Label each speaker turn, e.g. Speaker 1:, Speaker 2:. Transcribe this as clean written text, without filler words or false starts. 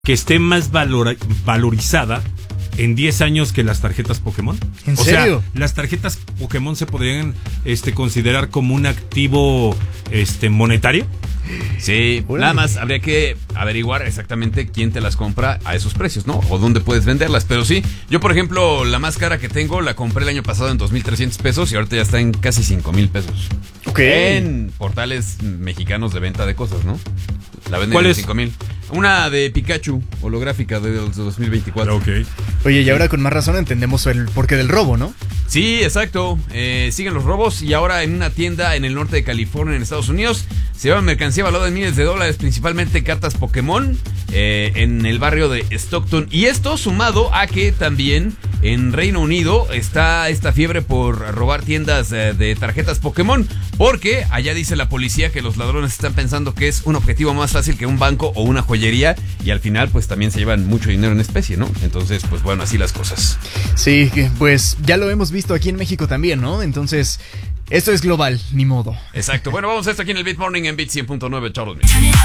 Speaker 1: que esté más valorizada en 10 años que las tarjetas Pokémon.
Speaker 2: ¿En serio?
Speaker 1: Sea, las tarjetas Pokémon se podrían considerar como un activo monetario.
Speaker 3: Sí, nada más habría que averiguar exactamente quién te las compra a esos precios, ¿no? O dónde puedes venderlas. Pero sí, yo por ejemplo, la más cara que tengo la compré el año pasado en 2,300 pesos y ahorita ya está en casi 5,000 pesos.
Speaker 2: Ok.
Speaker 3: En portales mexicanos de venta de cosas, ¿no? La venden en 5,000. Una de Pikachu, holográfica de 2024.
Speaker 1: Ok.
Speaker 2: Oye, y ahora con más razón entendemos el porqué del robo, ¿no?
Speaker 3: Sí, exacto. Siguen los robos y ahora en una tienda en el norte de California, en Estados Unidos, se lleva mercancía valorada en miles de dólares, principalmente cartas Pokémon, en el barrio de Stockton. Y esto sumado a que también en Reino Unido está esta fiebre por robar tiendas de tarjetas Pokémon, porque allá dice la policía que los ladrones están pensando que es un objetivo más fácil que un banco o una joyería, y al final pues también se llevan mucho dinero en especie, ¿no? Entonces, pues bueno, así las cosas.
Speaker 2: Sí, pues ya lo hemos visto aquí en México también, ¿no? Entonces, esto es global, ni modo.
Speaker 3: Exacto. Bueno, vamos a esto aquí en el Beat Morning en Beat 100.9 Charles.